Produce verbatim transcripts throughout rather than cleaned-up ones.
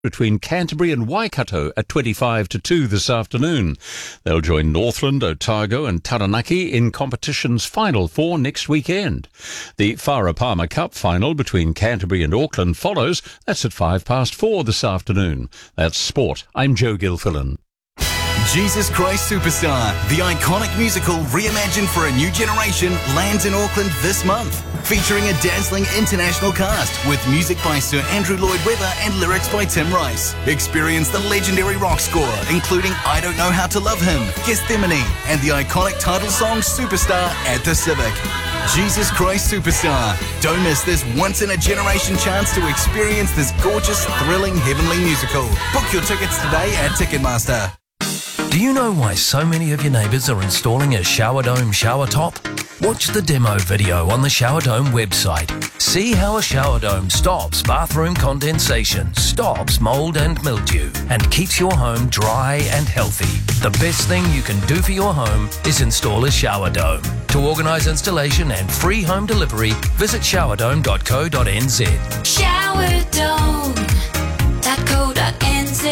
between Canterbury and Waikato at twenty-five to two this afternoon. They'll join Northland, Otago and Taranaki in competition's final four next weekend. The Farah Palmer Cup final between Canterbury and Auckland follows. That's at five past four this afternoon. That's sport. I'm Joe Gilfillan. Jesus Christ Superstar, the iconic musical reimagined for a new generation, lands in Auckland this month. Featuring a dazzling international cast with music by Sir Andrew Lloyd Webber and lyrics by Tim Rice. Experience the legendary rock score, including I Don't Know How to Love Him, Gethsemane, and the iconic title song Superstar at the Civic. Jesus Christ Superstar. Don't miss this once-in-a-generation chance to experience this gorgeous, thrilling, heavenly musical. Book your tickets today at Ticketmaster. Do you know why so many of your neighbours are installing a shower dome shower top? Watch the demo video on the Shower Dome website. See how a shower dome stops bathroom condensation, stops mould and mildew, and keeps your home dry and healthy. The best thing you can do for your home is install a shower dome. To organise installation and free home delivery, visit shower dome dot co dot n z. shower dome dot co dot n z.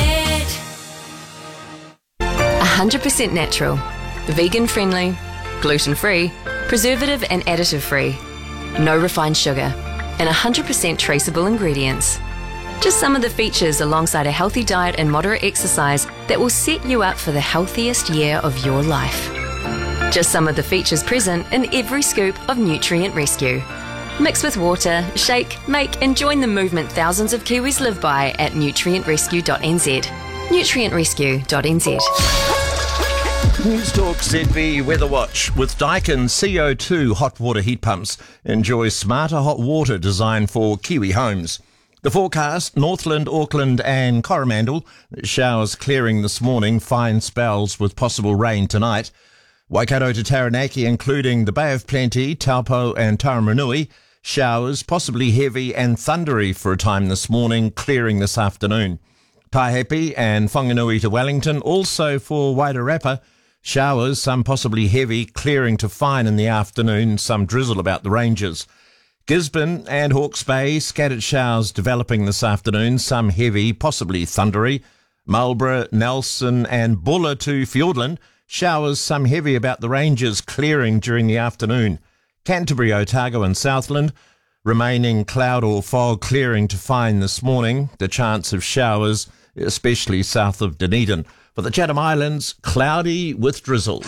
one hundred percent natural, vegan-friendly, gluten-free, preservative and additive-free, no refined sugar, and one hundred percent traceable ingredients. Just some of the features alongside a healthy diet and moderate exercise that will set you up for the healthiest year of your life. Just some of the features present in every scoop of Nutrient Rescue. Mix with water, shake, make and join the movement thousands of Kiwis live by at nutrient rescue dot n z. nutrient rescue dot n z. News Talk Z B Weather Watch. With Daikin C O two hot water heat pumps, enjoy smarter hot water designed for Kiwi homes. The forecast: Northland, Auckland and Coromandel. Showers clearing this morning, fine spells with possible rain tonight. Waikato to Taranaki, including the Bay of Plenty, Taupo and Taramanui. Showers, possibly heavy and thundery for a time this morning, clearing this afternoon. Taihape and Whanganui to Wellington, also for Wairarapa. Showers, some possibly heavy, clearing to fine in the afternoon, some drizzle about the ranges. Gisborne and Hawke's Bay, scattered showers developing this afternoon, some heavy, possibly thundery. Marlborough, Nelson and Buller to Fiordland, showers, some heavy about the ranges, clearing during the afternoon. Canterbury, Otago and Southland, remaining cloud or fog, clearing to fine this morning. The chance of showers, especially south of Dunedin. For the Chatham Islands, cloudy with drizzle.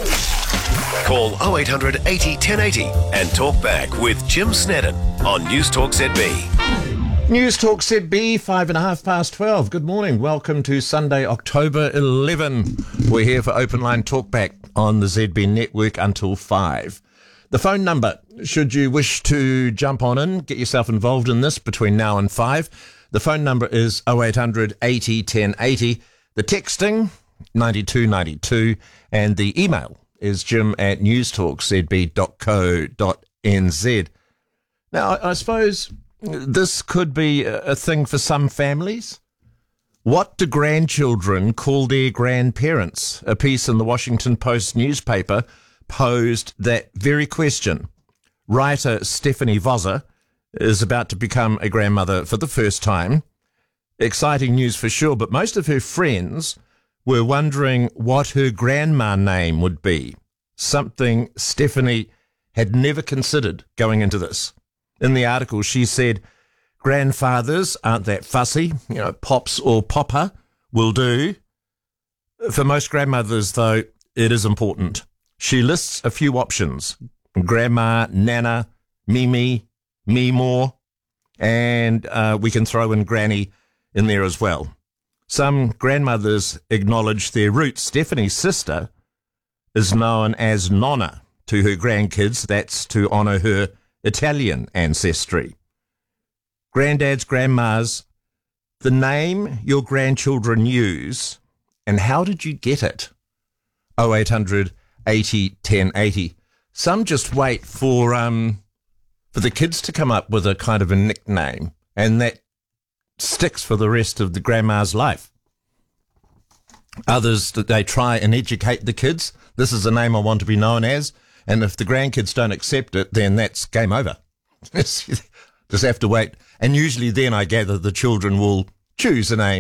Call oh eight hundred eighty ten eighty and talk back with Jim Snedden on News Talk Z B. News Talk Z B, five and a half past twelve. Good morning. Welcome to Sunday, October eleventh. We're here for Open Line Talkback on the Z B network until five. The phone number, should you wish to jump on in, get yourself involved in this between now and five. The phone number is oh eight hundred eighty ten eighty. The texting, ninety-two ninety-two, and the email is jim at news talk z b dot co dot n z. Now, I suppose this could be a thing for some families. What do grandchildren call their grandparents? A piece in the Washington Post newspaper posed that very question. Writer Stephanie Vozza is about to become a grandmother for the first time. Exciting news for sure, but most of her friends were wondering what her grandma name would be, something Stephanie had never considered going into this. In the article, she said, grandfathers aren't that fussy, you know, pops or popper will do. For most grandmothers, though, it is important. She lists a few options: grandma, nana, mimi, Meemore, and uh, we can throw in granny in there as well. Some grandmothers acknowledge their roots. Stephanie's sister is known as Nonna to her grandkids. That's to honour her Italian ancestry. Granddads, grandmas, the name your grandchildren use, and how did you get it? oh eight hundred eighty ten eighty. Some just wait for um for the kids to come up with a kind of a nickname, and that sticks for the rest of the grandma's life. Others, that they try and educate the kids. This is the name I want to be known as, and if the grandkids don't accept it, then that's game over. Just have to wait. And usually then I gather the children will Choose a name.